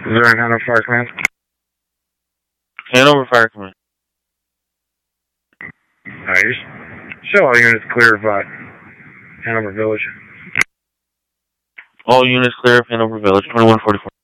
Missouri Hanover Fire Command. Hanover Fire Command. Show all units clear of Hanover Village. All units clear of Hanover Village, 2144.